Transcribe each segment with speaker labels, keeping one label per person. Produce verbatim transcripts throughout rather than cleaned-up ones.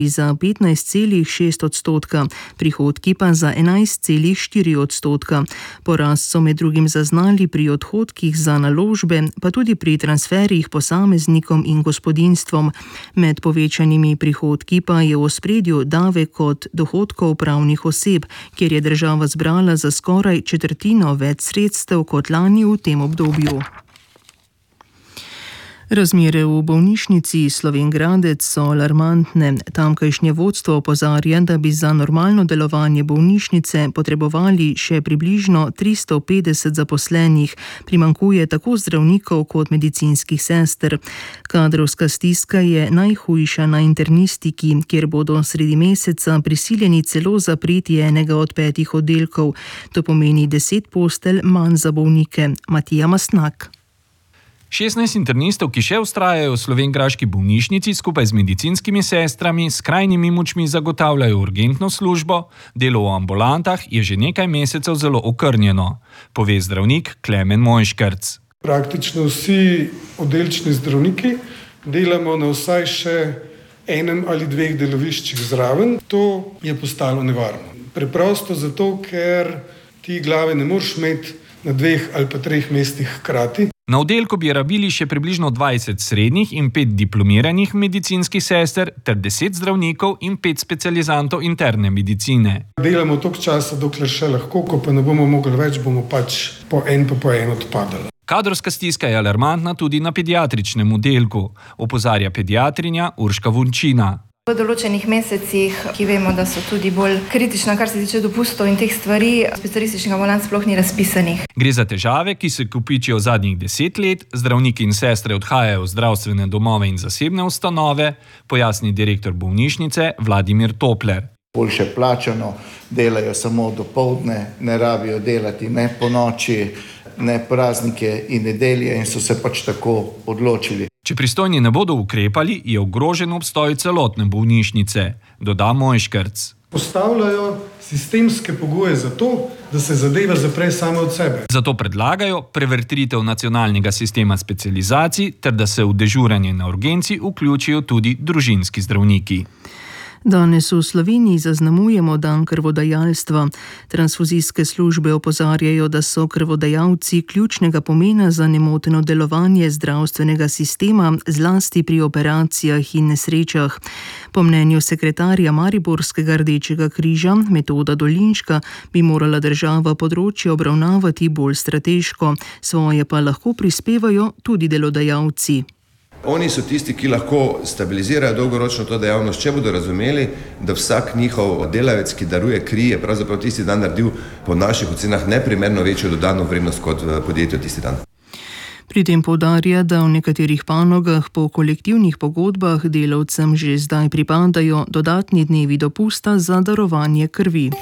Speaker 1: za petnajst celih šest odstotka, prihodki pa za enajst celih štiri odstotka. Porast so med drugim zaznali pri odhodkih za naložbe, pa tudi pri transferjih posameznikom in gospodinjstvom. Med povečanimi prihodki pa je v ospredju davek od dohodkov pravnih oseb, kjer je država zbrala za skoraj četrtino več sredstev kot lani v tem obdobju. Razmere v bolnišnici Slovenj Gradec so alarmantne. Tamkajšnje vodstvo opozarja, da bi za normalno delovanje bolnišnice potrebovali še približno tristo petdeset zaposlenih. Primanjkuje tako zdravnikov kot medicinskih sester. Kadrovska stiska je najhujša na internistiki, kjer bodo sredi meseca prisiljeni celo zapreti enega od petih oddelkov. To pomeni deset postelj manj za bolnike. Matija Mastnak.
Speaker 2: šestnajst internistov, ki še vztrajajo v slovenjgraški bolnišnici, skupaj z medicinskimi sestrami s krajnimi močmi zagotavljajo urgentno službo, delo v ambulantah je že nekaj mesecev zelo okrnjeno, pove zdravnik Klemen Mojškerc.
Speaker 3: Praktično vsi oddelčni zdravniki delamo na vsaj še enem ali dveh deloviščih zraven. To je postalo nevarno. Preprosto zato, ker ti glave ne moreš imeti na dveh ali pa treh mestih hkrati.
Speaker 2: Na oddelku bi rabili še približno dvajset srednjih in pet diplomiranih medicinskih sester ter deset zdravnikov in pet specializantov interne medicine.
Speaker 3: Delamo toliko časa, dokler še lahko, ko pa ne bomo mogli več, bomo pač po en pa po en odpadali.
Speaker 2: Kadrovska stiska je alarmantna tudi na pediatričnem oddelku, opozarja pediatrinja Urška Vunčina.
Speaker 4: V določenih mesecih, ki vemo, da so tudi bolj kritična, kar se tiče dopustov in teh stvari, specialističnih ambulant sploh ni razpisanih.
Speaker 2: Gre za težave, ki se kopičijo zadnjih deset let, zdravniki in sestre odhajajo v zdravstvene domove in zasebne ustanove, pojasni direktor bolnišnice Vladimir Topler.
Speaker 5: Boljše plačano, delajo samo dopoldne, ne rabijo delati ne po noči, ne praznike in nedelje in so se pač tako odločili.
Speaker 2: Če pristojni ne bodo ukrepali, je ogrožen obstoj celotne bolnišnice, doda Mojškerc.
Speaker 3: Postavljajo sistemske pogoje za to, da se zadeva zapre same od sebe.
Speaker 2: Zato predlagajo prevetritev nacionalnega sistema specializacij ter da se v dežuranje na urgenci vključijo tudi družinski zdravniki.
Speaker 1: Danes v Sloveniji zaznamujemo dan krvodajalstva. Transfuzijske službe opozarjajo, da so krvodajalci ključnega pomena za nemoteno delovanje zdravstvenega sistema, zlasti pri operacijah in nesrečah. Po mnenju sekretarja Mariborskega Rdečega križa Metoda Dolinška bi morala država področje obravnavati bolj strateško, svoje pa lahko prispevajo tudi delodajalci.
Speaker 6: Oni so tisti, ki lahko stabilizirajo dolgoročno to dejavnost, če bodo razumeli, da vsak njihov delavec, ki daruje kri, je pravzaprav tisti dan naredil po naših ocenah neprimerno večjo dodano vrednost kot v podjetju tisti dan.
Speaker 1: Pri tem poudarja, da v nekaterih panogah po kolektivnih pogodbah delavcem že zdaj pripadajo dodatni dnevi dopusta za darovanje krvi.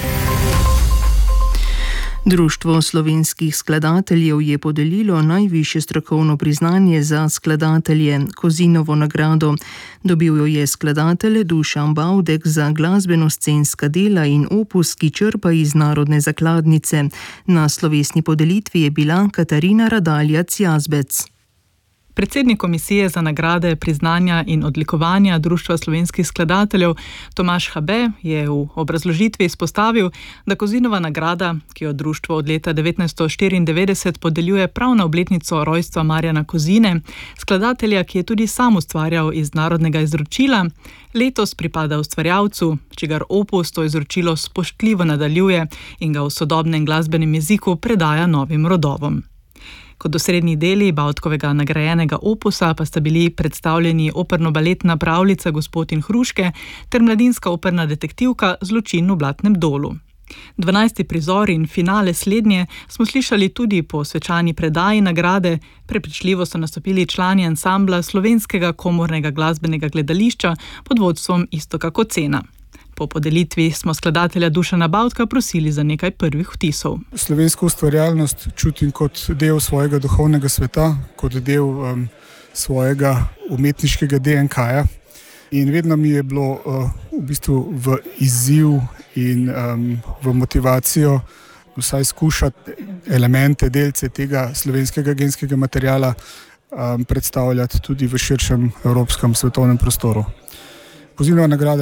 Speaker 1: Društvo slovenskih skladateljev je podelilo najvišje strokovno priznanje za skladatelje, Kozinovo nagrado. Dobil jo je skladatelj Dušan Bavdek za glasbeno-scenska dela in opus, ki črpa iz narodne zakladnice. Na slovesni podelitvi je bila Katarina Radaljac-Jazbec.
Speaker 7: Predsednik Komisije za nagrade, priznanja in odlikovanja Društva slovenskih skladateljev Tomaž Habe je v obrazložitvi izpostavil, da Kozinova nagrada, ki jo društvo od leta devetnajststo štiriindevetdeset podeljuje prav na obletnico rojstva Marjana Kozine, skladatelja, ki je tudi sam ustvarjal iz narodnega izročila, letos pripada ustvarjalcu, čigar opus to izročilo spoštljivo nadaljuje in ga v sodobnem glasbenem jeziku predaja novim rodovom. Kot osrednji deli Bavdkovega nagrajenega opusa pa sta bili predstavljeni operno-baletna pravljica Gospod in hruške ter mladinska operna detektivka Zločin v Blatnem dolu. dvanajsti prizor in finale slednje smo slišali tudi po svečani predaji nagrade, prepričljivo so nastopili člani ansambla Slovenskega komornega glasbenega gledališča pod vodstvom Iztoka Kocena. Po podelitvi smo skladatelja Dušana Bavdka prosili za nekaj prvih vtisov.
Speaker 8: Slovensko ustvarjalnost čutim kot del svojega duhovnega sveta, kot del um, svojega umetniškega D N K-ja. In vedno mi je bilo uh, v bistvu v izziv in um, v motivacijo vsaj skušati elemente, delce tega slovenskega genskega materiala um, predstavljati tudi v širšem evropskem svetovnem prostoru. Kozinova nagrada